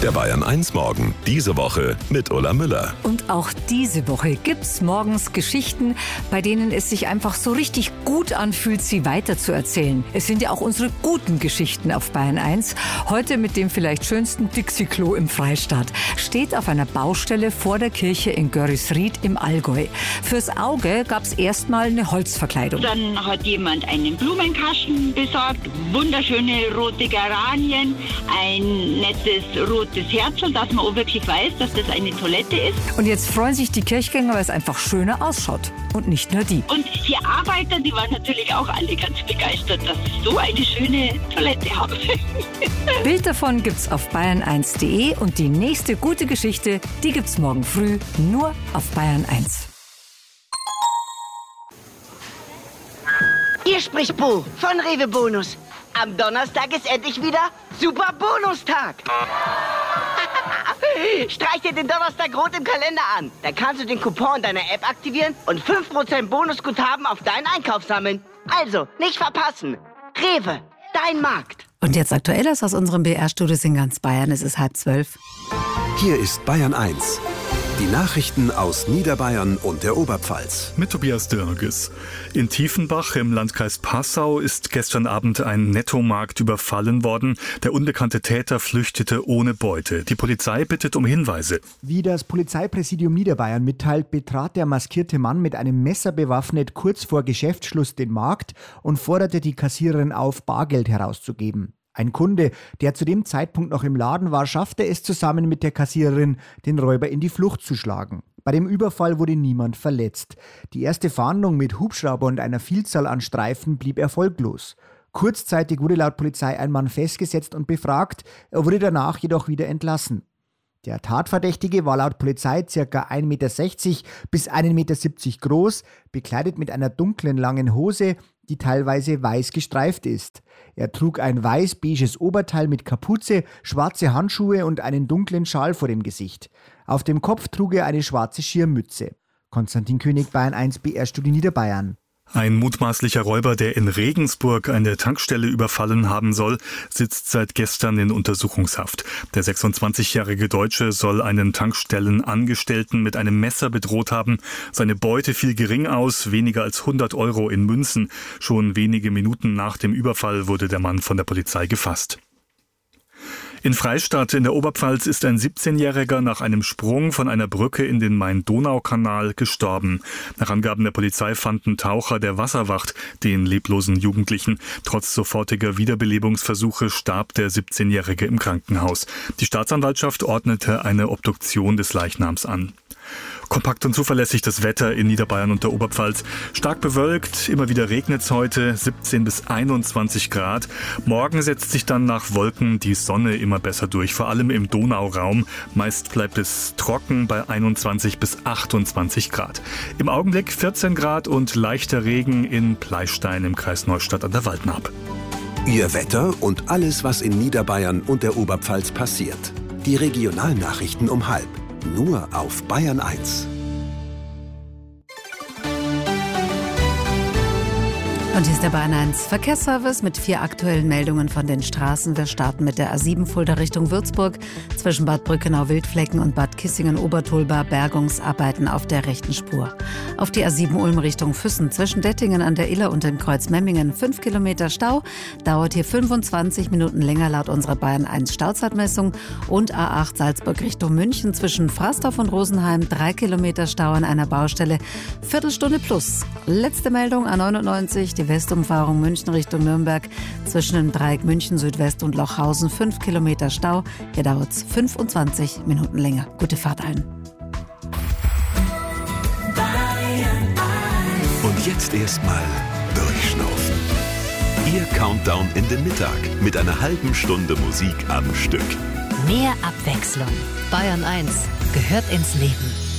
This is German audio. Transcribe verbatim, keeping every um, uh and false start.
Der Bayern eins Morgen, diese Woche mit Ulla Müller. Und auch diese Woche gibt's morgens Geschichten, bei denen es sich einfach so richtig gut anfühlt, sie weiterzuerzählen. Es sind ja auch unsere guten Geschichten auf Bayern eins. Heute mit dem vielleicht schönsten Dixie-Klo im Freistaat. Steht auf einer Baustelle vor der Kirche in Görrisried im Allgäu. Fürs Auge gab's erstmal eine Holzverkleidung. Dann hat jemand einen Blumenkasten besorgt, wunderschöne rote Geranien, ein nettes rotes Herzl, dass man auch wirklich weiß, dass das eine Toilette ist. Und jetzt freuen sich die Kirchgänger, weil es einfach schöner ausschaut. Und nicht nur die. Und die Arbeiter, die waren natürlich auch alle ganz begeistert, dass sie so eine schöne Toilette haben. Bild davon gibt's auf bayern eins punkt de und die nächste gute Geschichte, die gibt's morgen früh nur auf Bayern eins. Hier spricht Bo von Rewe Bonus. Am Donnerstag ist endlich wieder Super Bonustag. Streich dir den Donnerstag rot im Kalender an. Dann kannst du den Coupon deiner App aktivieren und fünf Prozent Bonusguthaben auf deinen Einkauf sammeln. Also, nicht verpassen. Rewe, dein Markt. Und jetzt Aktuelles aus unserem B R-Studios in ganz Bayern. Es ist halb zwölf. Hier ist Bayern eins. Die Nachrichten aus Niederbayern und der Oberpfalz. Mit Tobias Dörges. In Tiefenbach im Landkreis Passau ist gestern Abend ein Nettomarkt überfallen worden. Der unbekannte Täter flüchtete ohne Beute. Die Polizei bittet um Hinweise. Wie das Polizeipräsidium Niederbayern mitteilt, betrat der maskierte Mann mit einem Messer bewaffnet kurz vor Geschäftsschluss den Markt und forderte die Kassiererin auf, Bargeld herauszugeben. Ein Kunde, der zu dem Zeitpunkt noch im Laden war, schaffte es zusammen mit der Kassiererin, den Räuber in die Flucht zu schlagen. Bei dem Überfall wurde niemand verletzt. Die erste Fahndung mit Hubschrauber und einer Vielzahl an Streifen blieb erfolglos. Kurzzeitig wurde laut Polizei ein Mann festgesetzt und befragt, er wurde danach jedoch wieder entlassen. Der Tatverdächtige war laut Polizei ca. ein Meter sechzig bis ein Meter siebzig groß, bekleidet mit einer dunklen langen Hose, die teilweise weiß gestreift ist. Er trug ein weiß-beiges Oberteil mit Kapuze, schwarze Handschuhe und einen dunklen Schal vor dem Gesicht. Auf dem Kopf trug er eine schwarze Schirmmütze. Konstantin König, Bayern eins B R-Studio Niederbayern. Ein mutmaßlicher Räuber, der in Regensburg eine Tankstelle überfallen haben soll, sitzt seit gestern in Untersuchungshaft. Der sechsundzwanzigjährige Deutsche soll einen Tankstellenangestellten mit einem Messer bedroht haben. Seine Beute fiel gering aus, weniger als hundert Euro in Münzen. Schon wenige Minuten nach dem Überfall wurde der Mann von der Polizei gefasst. In Freistadt in der Oberpfalz ist ein siebzehnjähriger nach einem Sprung von einer Brücke in den Main-Donau-Kanal gestorben. Nach Angaben der Polizei fanden Taucher der Wasserwacht den leblosen Jugendlichen. Trotz sofortiger Wiederbelebungsversuche starb der siebzehnjährige im Krankenhaus. Die Staatsanwaltschaft ordnete eine Obduktion des Leichnams an. Kompakt und zuverlässig das Wetter in Niederbayern und der Oberpfalz. Stark bewölkt, immer wieder regnet es heute, siebzehn bis einundzwanzig Grad. Morgen setzt sich dann nach Wolken die Sonne immer besser durch, vor allem im Donauraum. Meist bleibt es trocken bei einundzwanzig bis achtundzwanzig Grad. Im Augenblick vierzehn Grad und leichter Regen in Pleistein im Kreis Neustadt an der Waldnaab. Ihr Wetter und alles, was in Niederbayern und der Oberpfalz passiert. Die Regionalnachrichten um halb. Nur auf Bayern eins. Und hier ist der Bayern eins Verkehrsservice mit vier aktuellen Meldungen von den Straßen. Wir starten mit der A sieben Fulda Richtung Würzburg. Zwischen Bad Brückenau-Wildflecken und Bad Kissingen-Obertolba Bergungsarbeiten auf der rechten Spur. Auf die A sieben Ulm Richtung Füssen zwischen Dettingen an der Iller und dem Kreuz Memmingen fünf Kilometer Stau. Dauert hier fünfundzwanzig Minuten länger laut unserer Bayern eins Stauzeitmessung. Und A acht Salzburg Richtung München zwischen Frasdorf und Rosenheim drei Kilometer Stau an einer Baustelle. Viertelstunde plus. Letzte Meldung A neunundneunzig. Die Westumfahrung München Richtung Nürnberg zwischen dem Dreieck München Südwest und Lochhausen fünf Kilometer Stau. Hier dauert es fünfundzwanzig Minuten länger. Gute Fahrt allen. Und jetzt erstmal durchschnaufen. Ihr Countdown in den Mittag mit einer halben Stunde Musik am Stück. Mehr Abwechslung. Bayern eins gehört ins Leben.